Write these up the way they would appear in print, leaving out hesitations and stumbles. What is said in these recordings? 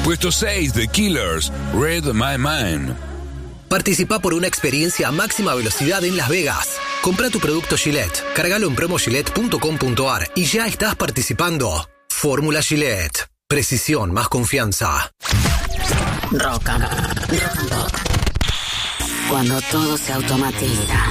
Puesto 6, The Killers, Read My Mind. Participá por una experiencia a máxima velocidad en Las Vegas. Comprá tu producto Gillette, cargalo en promogillette.com.ar y ya estás participando. Fórmula Gillette. Precisión más confianza. Rock and Pop. Cuando todo se automatiza.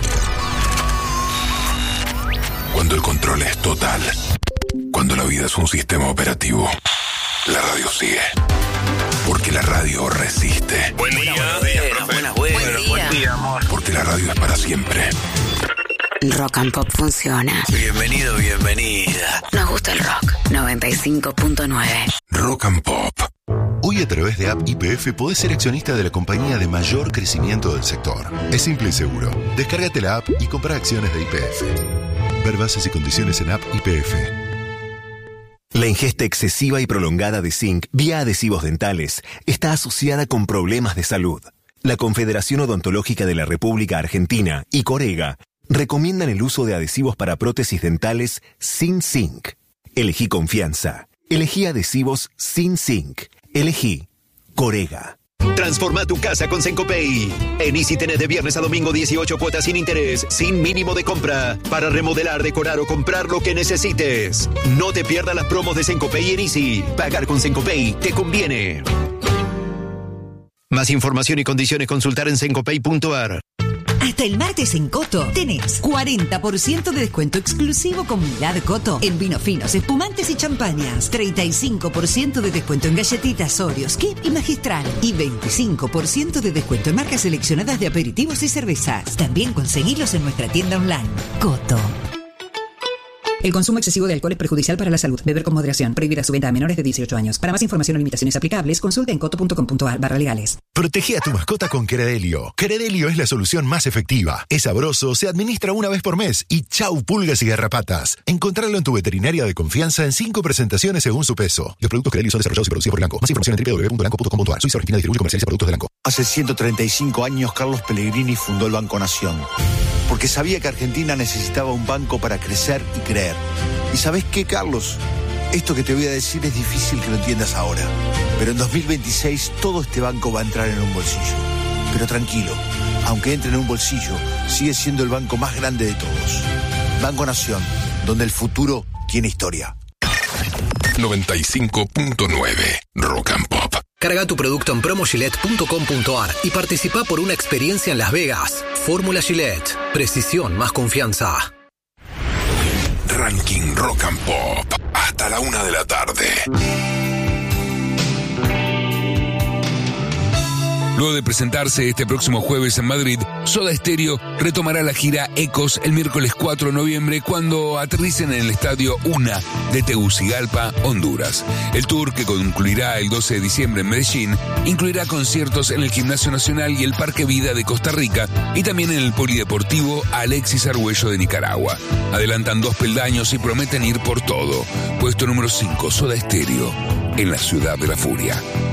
Cuando el control es total. Cuando la vida es un sistema operativo. La radio sigue. Porque la radio resiste. Buen día. Buen día, amor. Porque la radio es para siempre. Rock and Pop funciona. Bienvenido, bienvenida. Nos gusta el rock. 95.9. Rock and Pop. Hoy a través de App YPF podés ser accionista de la compañía de mayor crecimiento del sector. Es simple y seguro. Descárgate la app y compra acciones de YPF. Ver bases y condiciones en App YPF. La ingesta excesiva y prolongada de zinc vía adhesivos dentales está asociada con problemas de salud. La Confederación Odontológica de la República Argentina y Corega recomiendan el uso de adhesivos para prótesis dentales sin zinc. Elegí confianza. Elegí adhesivos sin zinc. Elegí Corega. Transforma tu casa con Sencopay. En Easy tenés de viernes a domingo 18 cuotas sin interés, sin mínimo de compra, para remodelar, decorar o comprar lo que necesites. No te pierdas las promos de Sencopay en Easy. Pagar con Sencopay te conviene. Más información y condiciones consultar en sencopay.ar. Hasta el martes en Coto tenés 40% de descuento exclusivo con Milad Coto en vinos finos, espumantes y champañas. 35% de descuento en galletitas Oreo, Skip y Magistral. Y 25% de descuento en marcas seleccionadas de aperitivos y cervezas. También conseguilos en nuestra tienda online. Coto. El consumo excesivo de alcohol es perjudicial para la salud. Beber con moderación. Prohibida su venta a menores de 18 años. Para más información o limitaciones aplicables, consulta en coto.com.ar/legales. Protege a tu mascota con Credelio. Credelio es la solución más efectiva. Es sabroso, se administra una vez por mes y chau pulgas y garrapatas. Encontrarlo en tu veterinaria de confianza en 5 presentaciones según su peso. Los productos Credelio son desarrollados y producidos por Elanco. Más información en www.elanco.com.ar. Suiza Argentina distribuye y comercializa productos de Elanco. Hace 135 años Carlos Pellegrini fundó el Banco Nación. Porque sabía que Argentina necesitaba un banco para crecer y creer. ¿Y sabés qué, Carlos? Esto que te voy a decir es difícil que lo entiendas ahora. Pero en 2026 todo este banco va a entrar en un bolsillo. Pero tranquilo, aunque entre en un bolsillo, sigue siendo el banco más grande de todos. Banco Nación, donde el futuro tiene historia. 95.9 Rock and Pop. Carga tu producto en promogillette.com.ar y participa por una experiencia en Las Vegas. Fórmula Gillette. Precisión más confianza. Ranking Rock and Pop. Hasta la 1 de la tarde. Luego de presentarse este próximo jueves en Madrid, Soda Stereo retomará la gira Ecos el miércoles 4 de noviembre cuando aterricen en el estadio UNA de Tegucigalpa, Honduras. El tour, que concluirá el 12 de diciembre en Medellín, incluirá conciertos en el Gimnasio Nacional y el Parque Vida de Costa Rica y también en el Polideportivo Alexis Argüello de Nicaragua. Adelantan 2 peldaños y prometen ir por todo. Puesto número 5, Soda Stereo, en la Ciudad de la Furia.